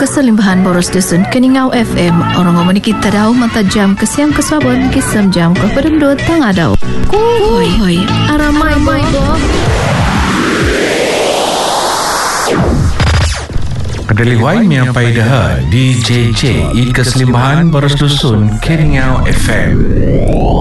Keselimbahan boros dusun Keningau FM. Orang ngomong kita daw mata jam kesiam kesabon kisam jam ke pedendut tang adau. Hoi aramai bo. Kedali wai yang paidah DJJ Keselimbahan boros dusun Keningau FM.